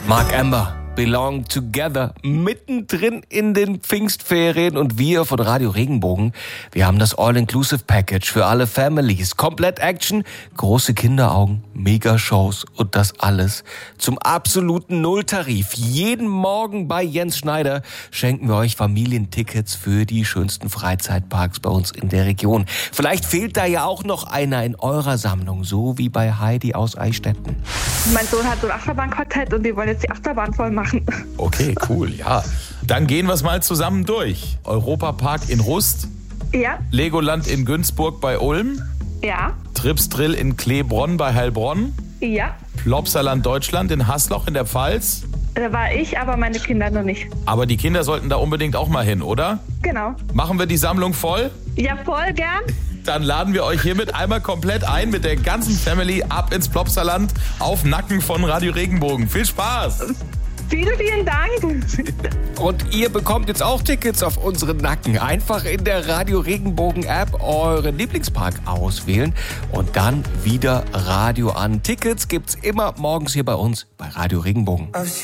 Mark Amber, Belong Together, mittendrin in den Pfingstferien, und wir von Radio Regenbogen, wir haben das All-Inclusive-Package für alle Families. Komplett Action, große Kinderaugen, Megashows und das alles zum absoluten Nulltarif. Jeden Morgen bei Jens Schneider schenken wir euch Familientickets für die schönsten Freizeitparks bei uns in der Region. Vielleicht fehlt da ja auch noch einer in eurer Sammlung, so wie bei Heidi aus Eichstätten. Mein Sohn hat so ein Achterbahnquartett und die wollen jetzt die Achterbahn voll machen. Okay, cool, ja. Dann gehen wir es mal zusammen durch. Europapark in Rust, Ja, Legoland in Günzburg bei Ulm, ja, Trips Drill in Kleebronn bei Heilbronn, ja. Plopsaland Deutschland in Haßloch in der Pfalz. Da war ich, aber meine Kinder noch nicht. Aber die Kinder sollten da unbedingt auch mal hin, oder? Genau. Machen wir die Sammlung voll? Ja, voll gern. Dann laden wir euch hiermit einmal komplett ein mit der ganzen Family ab ins Plopsaland auf Nacken von Radio Regenbogen. Viel Spaß! Vielen, vielen Dank. Und ihr bekommt jetzt auch Tickets auf unseren Nacken. Einfach in der Radio Regenbogen App euren Lieblingspark auswählen und dann wieder Radio an. Tickets gibt's immer morgens hier bei uns bei Radio Regenbogen.